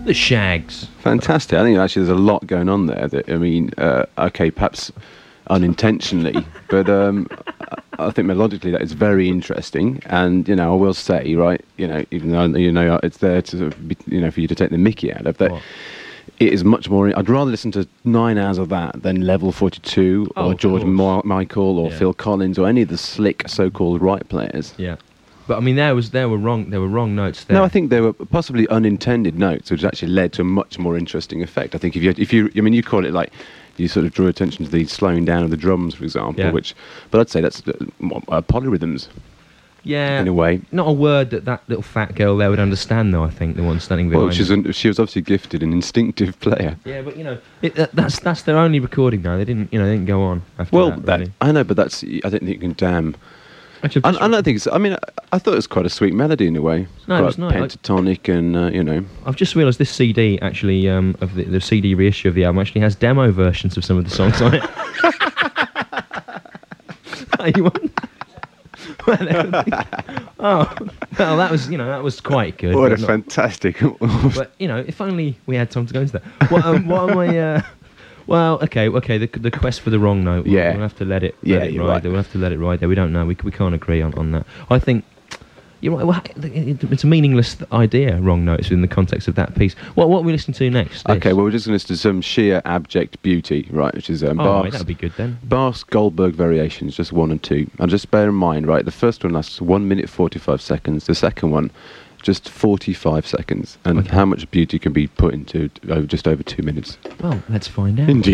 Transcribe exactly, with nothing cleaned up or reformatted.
The Shags. Fantastic. I think actually there's a lot going on there. That I mean, uh, okay, perhaps unintentionally, but um, I think melodically that is very interesting. And you know, I will say, right, you know, even though you know it's there to, sort of be, you know, for you to take the mickey out of that. What? It is much more. I'd rather listen to nine hours of that than Level forty-two Oh, or of George course. Ma- Michael or Yeah. Phil Collins or any of the slick so-called right players. Yeah. But I mean, there was there were wrong there were wrong notes there. No, I think there were possibly unintended notes, which actually led to a much more interesting effect. I think if you, if you, I mean, you call it like you sort of drew attention to the slowing down of the drums, for example, Yeah. which, but I'd say that's uh, uh, polyrhythms yeah, in a way. not a word that that little fat girl there would understand, though. I think the one standing behind. Well, she's her. an, she was obviously gifted, an instinctive player. Yeah, but you know, it, that, that's that's their only recording now. They didn't, you know, they didn't go on after Well, that. that, really. I know, but that's I don't think you can damn. Actually, I, I've just- I don't think it's. I mean, I, I thought it was quite a sweet melody in a way. No, it quite was nice. pentatonic and uh, you know. I've just realised this C D actually, um, of the, the C D reissue of the album actually has demo versions of some of the songs on it. Oh, you want? Well, oh, well, that was, you know, that was quite good. What a but not- fantastic! But you know, if only we had time to go into that. What, um, what am I? Uh, well, okay, okay. The the quest for the wrong note. We'll, Yeah. we'll have to let it. Yeah, let it you're ride right. there. We'll have to let it ride there. We don't know. We c- we can't agree on, on that. I think. You're right. Well, it- it's a meaningless idea. Wrong notes in the context of that piece. What what are we listening to next? This? Okay, well, we're just going to listen to some sheer abject beauty, right? Which is um, Oh, Bach's, right, that'd be good then. Bach's Goldberg variations, just one and two. And just bear in mind, right, the first one lasts one minute forty-five seconds. The second one, just forty-five seconds. And Okay. how much beauty can be put into t- over just over two minutes? Well, let's find out. Indeed.